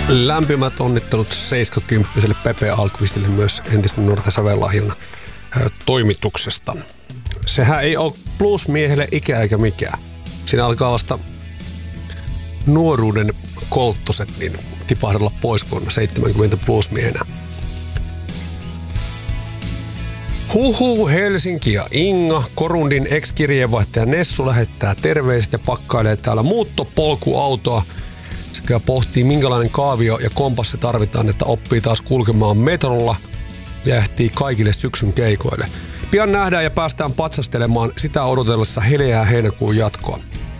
Lämpimät onnittelut 70-vuotiaalle Pepe Alkvistille myös entisten nuorten sävellahjana toimituksesta. Sehän ei ole bluesmiehelle ikä eikä mikään. Siinä alkaa vasta nuoruuden kolttoset niin tipahdella pois vuonna 70 bluesmiehenä. Huhu, Helsinki ja Inga. Korundin ex-kirjeenvaihtaja Nessu lähettää terveiset ja pakkailee täällä muuttopolkuautoa sekä pohtii minkälainen kaavio ja kompassi tarvitaan, että oppii taas kulkemaan metrolla ja ehtii kaikille syksyn keikoille. Pian nähdään ja päästään patsastelemaan sitä odotellessa heleää heinäkuun jatkoa.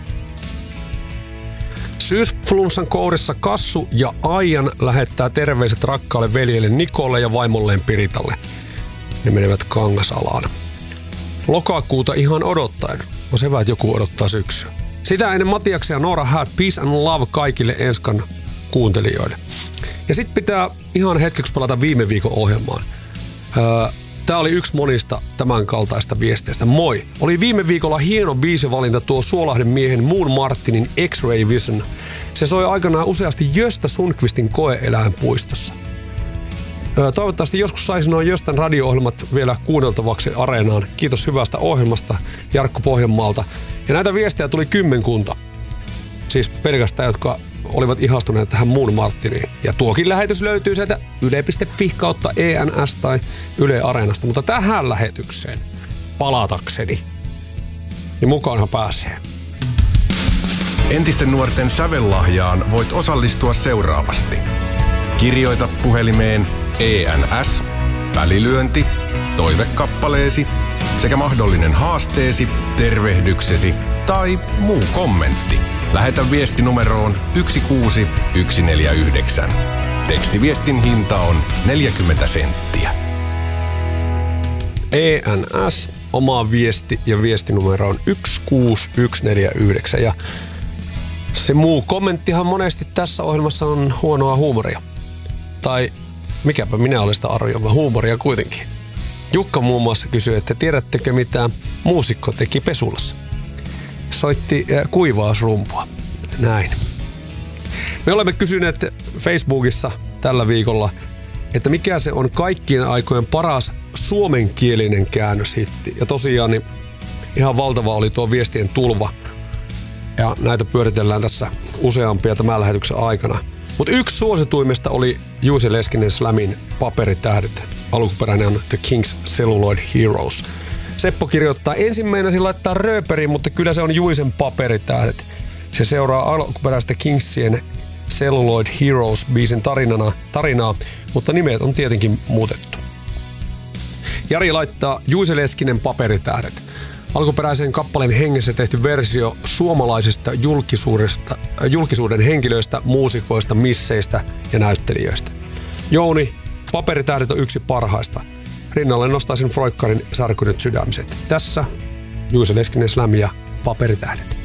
Syysflunssan kourissa Kassu ja Aijan lähettää terveiset rakkaalle veljelle Nikolle ja vaimolleen Piritalle. Ne menevät Kangasalaan. Lokakuuta ihan odottaen. On se hyvä, että joku odottaa syksyä. Sitä ennen Matiaksen ja Noora Häät Peace and Love kaikille Enskan kuuntelijoille. Ja sit pitää ihan hetkeksi palata viime viikon ohjelmaan. Tää oli yksi monista tämän kaltaista viesteistä. Moi! Oli viime viikolla hieno biisivalinta tuo Suolahden miehen Moon Martinin X-Ray Vision. Se soi aikanaan useasti Gösta Sundqvistin koe-eläinpuistossa. Toivottavasti joskus saisi noin Göstan radio-ohjelmat vielä kuunneltavaksi Areenaan. Kiitos hyvästä ohjelmasta Jarkko Pohjanmaalta. Ja näitä viestejä tuli 10. Siis pelkästään, jotka olivat ihastuneet tähän Moon Martiniin. Ja tuokin lähetys löytyy sieltä yle.fi kautta ENS tai Yle Areenasta. Mutta tähän lähetykseen palatakseni, niin mukaanhan pääsee. Entisten nuorten sävellahjaan voit osallistua seuraavasti. Kirjoita puhelimeen ENS, välilyönti, toivekappaleesi sekä mahdollinen haasteesi, tervehdyksesi tai muu kommentti. Lähetä viesti numeroon 16149. Tekstiviestin hinta on 40 senttiä. ENS, oma viesti ja viestinumero on 16149. Ja se muu kommenttihan monesti tässä ohjelmassa on huonoa huumoria. Tai mikäpä minä olen sitä arvioimaan, huumoria kuitenkin. Jukka muun muassa kysyi, että tiedättekö mitä muusikko teki Pesulassa? Soitti kuivausrumpua. Näin. Me olemme kysyneet Facebookissa tällä viikolla, että mikä se on kaikkien aikojen paras suomenkielinen käännöshitti. Ja tosiaan niin ihan valtava oli tuo viestien tulva. Ja näitä pyöritellään tässä useampia tämän lähetyksen aikana. Mutta yksi suosituimmista oli Juice Leskinen Slamin Paperitähdet. Alkuperäinen on The King's Celluloid Heroes. Seppo kirjoittaa, ensin meinasi laittaa rööperiin, mutta kyllä se on Juisen Paperitähdet. Se seuraa alkuperäistä Kingsien Celluloid Heroes biisin tarinaa, mutta nimet on tietenkin muutettu. Jari laittaa Juise Leskinen Paperitähdet. Alkuperäisen kappaleen hengessä tehty versio suomalaisista julkisuuden henkilöistä, muusikoista, misseistä ja näyttelijöistä. Jouni, Paperitähdet on yksi parhaista. Rinnalle nostaisin Froikkarin Särkyneet sydämiset. Tässä Juise Leskinen Slam ja Paperitähdet.